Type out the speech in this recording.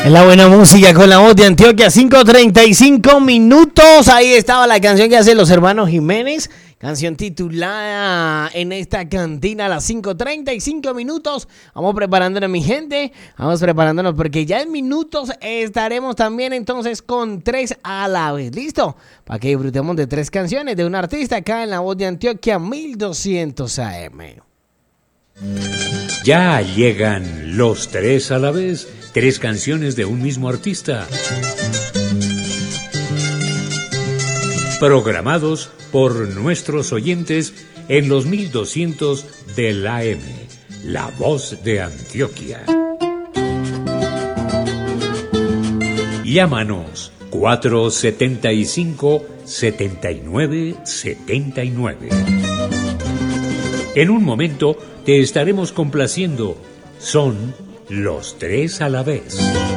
Es la buena música con la voz de Antioquia, 5:35 minutos. Ahí estaba la canción que hacen los hermanos Jiménez. Canción titulada En esta cantina a las 5:35 minutos. Vamos preparándonos, mi gente. Vamos preparándonos porque ya en minutos estaremos también entonces con 3 a la vez. ¿Listo? Para que disfrutemos de 3 canciones de un artista acá en la voz de Antioquia 1200 AM. Ya llegan los 3 a la vez. 3 canciones de un mismo artista. Programados por nuestros oyentes en los 1200 del AM. La voz de Antioquia. Llámanos 475-7979. En un momento te estaremos complaciendo. Son los 3 a la vez.